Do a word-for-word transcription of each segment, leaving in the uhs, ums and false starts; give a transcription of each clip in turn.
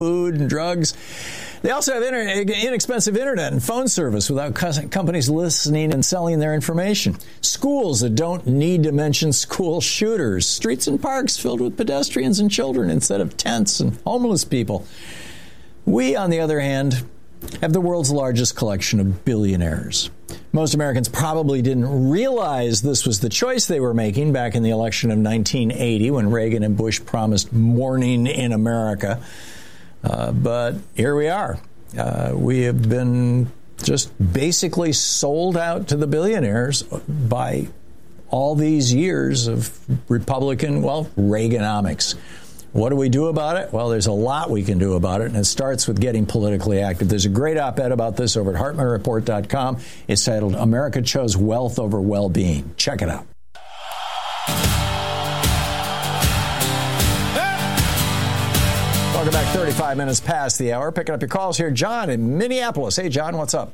food and drugs. They also have inter- inexpensive internet and phone service without companies listening and selling their information. Schools that don't need to mention school shooters. Streets and parks filled with pedestrians and children instead of tents and homeless people. We, on the other hand, have the world's largest collection of billionaires. Most Americans probably didn't realize this was the choice they were making back in the election of nineteen eighty when Reagan and Bush promised morning in America. Uh, but here we are. Uh, we have been just basically sold out to the billionaires by all these years of Republican, well, Reaganomics. What do we do about it? Well, there's a lot we can do about it, and it starts with getting politically active. There's a great op-ed about this over at Hartman Report dot com. It's titled, America Chose Wealth Over Well-Being. Check it out. Welcome back, thirty-five minutes past the hour. Picking up your calls here. John in Minneapolis. Hey, John, what's up?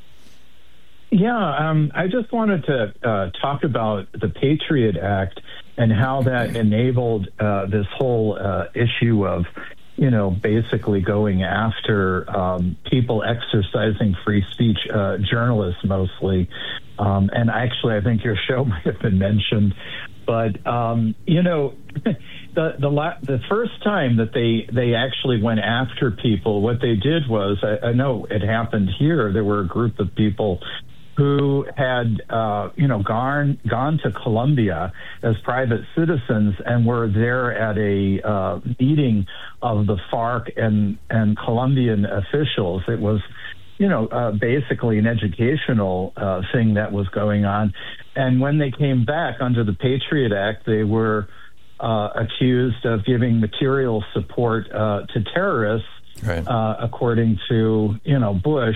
Yeah, um, I just wanted to uh, talk about the Patriot Act and how that enabled uh, this whole uh, issue of, you know, basically going after um, people exercising free speech, uh, journalists mostly. Um, and actually, I think your show might have been mentioned. But, um, you know, the the, la- the first time that they, they actually went after people, what they did was, I, I know it happened here, there were a group of people who had, uh, you know, gone, gone to Colombia as private citizens and were there at a uh, meeting of the FARC and, and Colombian officials. It was, you know, uh, basically an educational uh, thing that was going on. And when they came back under the Patriot Act, they were uh, accused of giving material support uh, to terrorists, right. uh, according to, you know, Bush.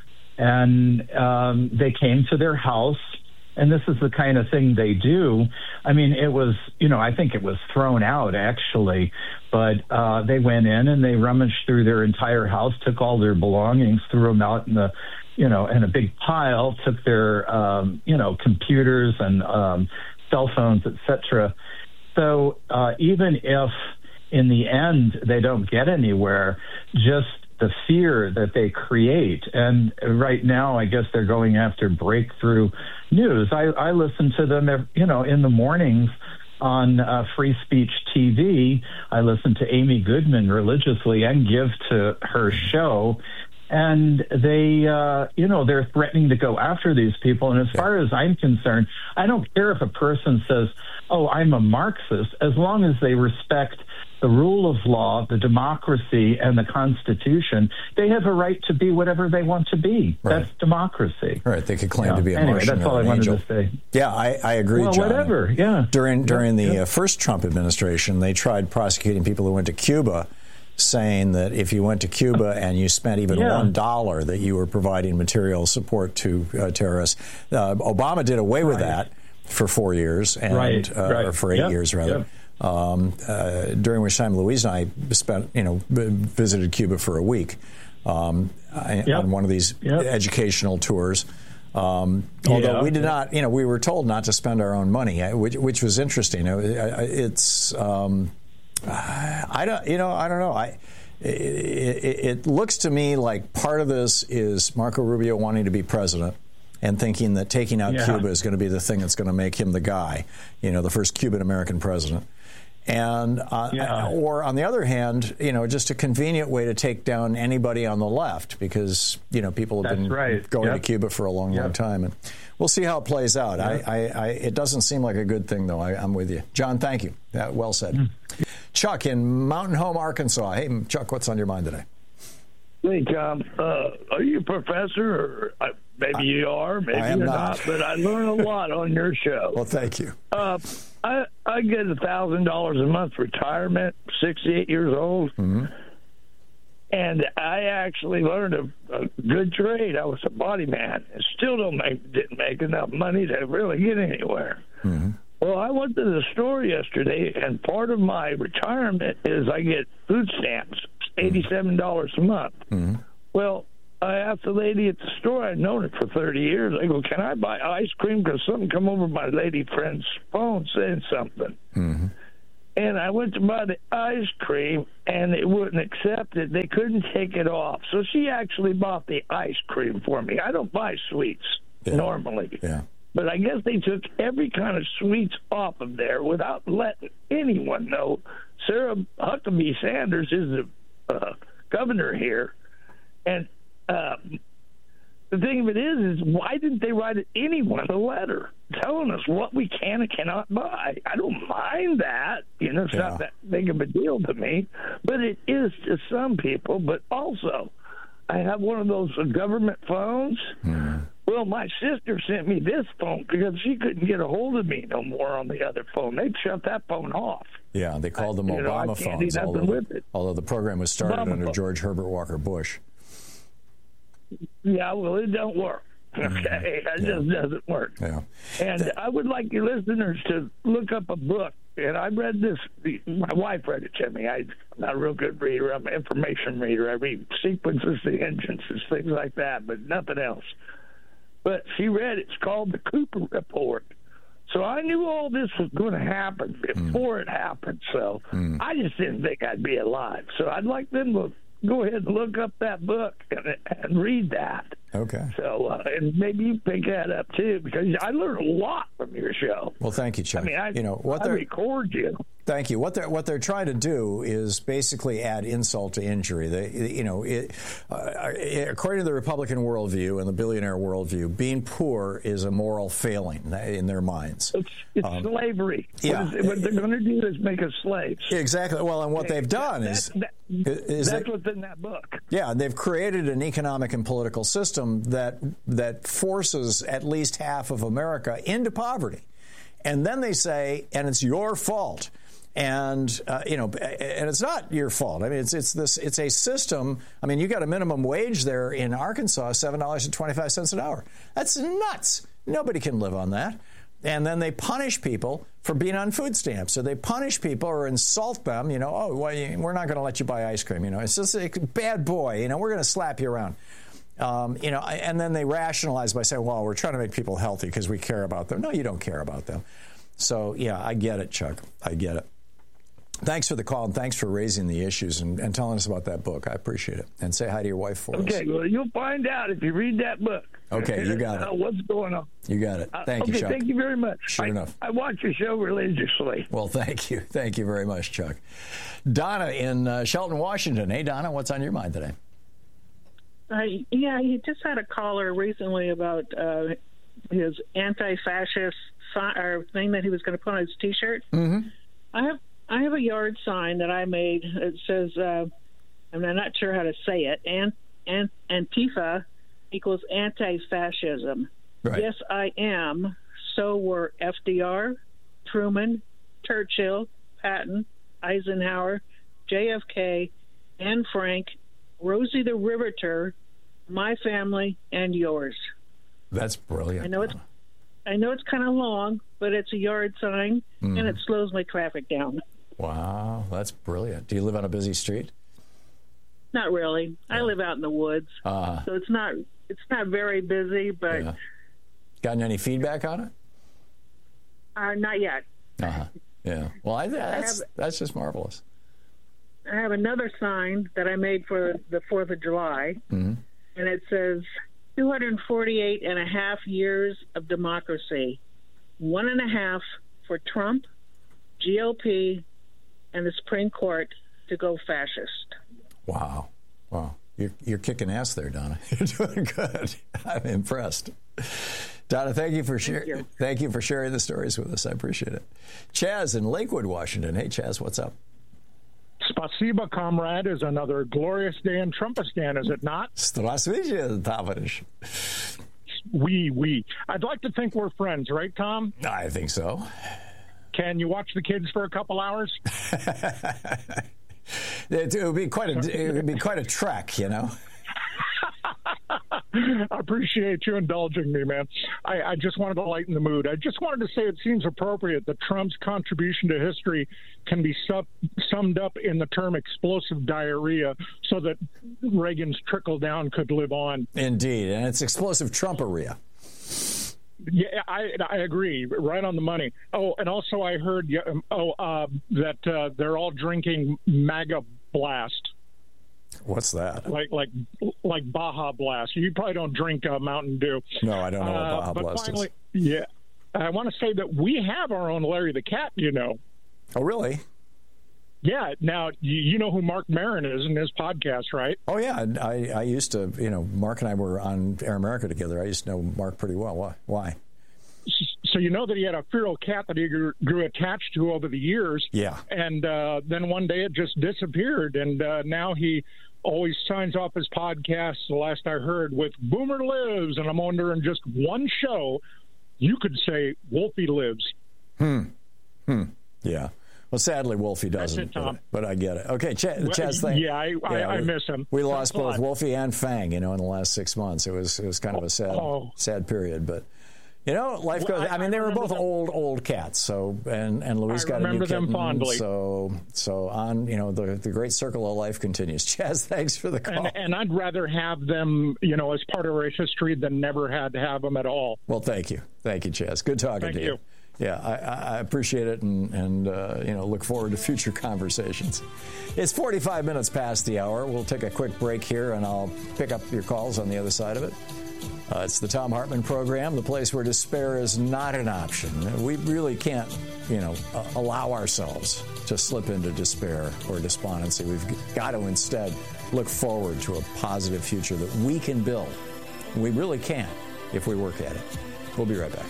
And um, they came to their house, and this is the kind of thing they do. I mean, it was, you know, I think it was thrown out, actually, but uh, they went in and they rummaged through their entire house, took all their belongings, threw them out in the, you know, in a big pile, took their, um, you know, computers and um, cell phones, et cetera. So uh, even if in the end they don't get anywhere, just the fear that they create. And right now, I guess they're going after breakthrough news. I, I listen to them, you know, in the mornings on uh, Free Speech T V. I listen to Amy Goodman religiously and give to her show. And they, uh, you know, they're threatening to go after these people. And as far as I'm concerned, I don't care if a person says, oh, I'm a Marxist, as long as they respect the rule of law, the democracy, and the Constitution. They have a right to be whatever they want to be. Right. That's democracy. Right. They could claim yeah. to be a anyway, Martian that's all or an I wanted angel. to say. Yeah, I, I agree, well, John. whatever, yeah. During, during yeah, the yeah. Uh, first Trump administration, they tried prosecuting people who went to Cuba, saying that if you went to Cuba and you spent even yeah. one dollar, that you were providing material support to uh, terrorists. Uh, Obama did away with right. that for four years, and right. uh, Right. or for eight yep. years rather. Yep. Um, uh, during which time Louise and I spent, you know, visited Cuba for a week um, yep. on one of these yep. educational tours. Um, although yeah. we did not, you know, we were told not to spend our own money, which, which was interesting. It's, um, I don't, you know, I don't know. I. It, it, it looks to me like part of this is Marco Rubio wanting to be president and thinking that taking out yeah. Cuba is going to be the thing that's going to make him the guy, you know, the first Cuban-American president. And uh, yeah. or on the other hand, you know, just a convenient way to take down anybody on the left because, you know, people have that's been right. going yep. to Cuba for a long, yep. long time. And we'll see how it plays out. Yep. I, I, I, it doesn't seem like a good thing, though. I, I'm with you. John, thank you. Uh, well said. Mm. Chuck in Mountain Home, Arkansas. Hey, Chuck, what's on your mind today? Hey, Tom, uh, are you a professor? Or, uh, maybe I, you are, maybe you're not. not. But I learn a lot on your show. Well, thank you. Uh, I, I get one thousand dollars a month retirement, sixty-eight years old. Mm-hmm. And I actually learned a, a good trade. I was a body man. And still don't make, didn't make enough money to really get anywhere. Mm-hmm. Well, I went to the store yesterday, and part of my retirement is I get food stamps, eighty-seven dollars a month. Mm-hmm. Well, I asked the lady at the store, I'd known her for thirty years, I go, can I buy ice cream? Because something come over my lady friend's phone saying something. Mm-hmm. and I went to buy the ice cream, and it wouldn't accept it. They couldn't take it off. So she actually bought the ice cream for me. I don't buy sweets yeah. normally. Yeah. But I guess they took every kind of sweets off of there without letting anyone know. Sarah Huckabee Sanders is the uh, governor here. And uh, the thing of it is, is why didn't they write anyone a letter telling us what we can and cannot buy? I don't mind that. You know, it's yeah. not that big of a deal to me. But it is to some people. But also, I have one of those government phones. Mm. Well, my sister sent me this phone because she couldn't get a hold of me no more on the other phone. They'd shut that phone off. Yeah, they called them I, Obama know, phones, although, although the program was started Obama under phone. George Herbert Walker Bush. Yeah, well, it don't work. Okay, it yeah. just doesn't work. Yeah. And I would like your listeners to look up a book. And I read this. My wife read it to me. I'm not a real good reader. I'm an information reader. I read sequences, the engines, things like that, but nothing else. But she read it's called the Cooper Report. So I knew all this was going to happen before mm. it happened. So mm. I just didn't think I'd be alive. So I'd like them to go ahead and look up that book and, and read that. Okay. So uh, and maybe you pick that up too, because I learned a lot from your show. Well, thank you, Chuck. I mean, I, you know what I record you. Thank you. What they're what they're trying to do is basically add insult to injury. They, you know, it, uh, according to the Republican worldview and the billionaire worldview, being poor is a moral failing in their minds. It's, it's um, slavery. Yeah. What, is, what they're going to do is make us slaves. Exactly. Well, and what they've done that, is, that, is that's they, what's in that book. Yeah, they've created an economic and political system that that forces at least half of America into poverty, and then they say, and it's your fault. And uh, you know, and it's not your fault. I mean, it's it's this it's a system. I mean, you got a minimum wage there in Arkansas, seven dollars and twenty five cents an hour. That's nuts. Nobody can live on that. And then they punish people for being on food stamps. So they punish people or insult them. You know, oh, well, we're not going to let you buy ice cream. You know, it's just a bad boy. You know, we're going to slap you around. Um, you know, and then they rationalize by saying, well, we're trying to make people healthy because we care about them. No, you don't care about them. So yeah, I get it, Chuck. I get it. Thanks for the call, and thanks for raising the issues and, and telling us about that book. I appreciate it. And say hi to your wife for okay, us. Okay, well, you'll find out if you read that book. Okay, you got it. Uh, what's going on? You got it. Thank uh, you, okay, Chuck. Thank you very much. Sure I, enough. I watch your show religiously. Well, thank you. Thank you very much, Chuck. Donna in uh, Shelton, Washington. Hey, Donna, what's on your mind today? Uh, yeah, you just had a caller recently about uh, his anti-fascist si- or thing that he was going to put on his T-shirt. Mm-hmm. I have I have a yard sign that I made. It says, uh, I'm not sure how to say it, Ant, Ant, Antifa equals anti-fascism. Right. Yes, I am. So were F D R, Truman, Churchill, Patton, Eisenhower, J F K, Anne Frank, Rosie the Riveter, my family, and yours. That's brilliant. I know it's I know it's kind of long, but it's a yard sign, mm. and it slows my traffic down. Wow, that's brilliant. Do you live on a busy street? Not really. Yeah. I live out in the woods, uh, so it's not it's not very busy. But yeah. Gotten any feedback on it? Uh, not yet. Uh huh. Yeah. Well, I, that's I have, that's just marvelous. I have another sign that I made for the Fourth of July, mm-hmm. and it says two hundred forty-eight and a half years of democracy, one and a half for Trump, G O P, and the Supreme Court to go fascist. Wow. Wow. You're, you're kicking ass there, Donna. You're doing good. I'm impressed. Donna, thank you for sharing. Thank, thank you for sharing the stories with us. I appreciate it. Chaz in Lakewood, Washington. Hey, Chaz, what's up? Spasiba, comrade, is another glorious day in Trumpistan, is it not? Здравствуйте, товарищ. We, we. I'd like to think we're friends, right, Tom? I think so. Can you watch the kids for a couple hours? It would be quite a it would be quite a trek, you know. I appreciate you indulging me, man. I, I just wanted to lighten the mood. I just wanted to say it seems appropriate that Trump's contribution to history can be sub, summed up in the term explosive diarrhea so that Reagan's trickle down could live on. Indeed, and it's explosive Trumperia. Yeah, I I agree. Right on the money. Oh, and also I heard oh uh, that uh, they're all drinking MAGA Blast. What's that? Like like like Baja Blast. You probably don't drink uh, Mountain Dew. No, I don't know what uh, Baja but Blast finally, is. Yeah, I want to say that we have our own Larry the Cat. You know. Oh, really? Yeah. Now you, you know who Mark Maron is in his podcast, right? Oh yeah, I I used to, you know, Mark and I were on Air America together. I used to know Mark pretty well. Why? Why? So you know that he had a feral cat that he grew, grew attached to over the years. Yeah. And uh, then one day it just disappeared, and uh, now he always signs off his podcast, the last I heard, with Boomer Lives, and I'm wondering, just one show, you could say Wolfie lives. Hmm. Hmm. Yeah. Well, sadly, Wolfie doesn't, it, Tom. But, but I get it. Okay, Ch- Well, Chaz, thank yeah, I, I, yeah, I we, miss him. We lost Thanks a both lot. Wolfie and Fang, you know, in the last six months. It was it was kind of a sad Oh. sad period, but. You know, life Well, goes. I, I- mean, I they were remember both them. old, old cats. So, and and Louise I got a new remember them kitten. fondly. So, so on. You know, the the great circle of life continues. Chaz, thanks for the call. And, and I'd rather have them, you know, as part of our history than never had to have them at all. Well, thank you, thank you, Chaz. Good talking Thank to you. you. Yeah, I, I appreciate it, and and uh, you know, look forward to future conversations. It's forty-five minutes past the hour. We'll take a quick break here, and I'll pick up your calls on the other side of it. Uh, it's the Thom Hartmann Program, the place where despair is not an option. We really can't, you know, uh, allow ourselves to slip into despair or despondency. We've got to instead look forward to a positive future that we can build. We really can if we work at it. We'll be right back.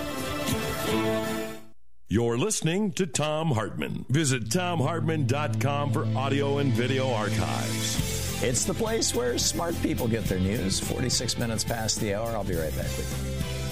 You're listening to Thom Hartmann. Visit Thom Hartmann dot com for audio and video archives. It's the place where smart people get their news. forty-six minutes past the hour. I'll be right back with you.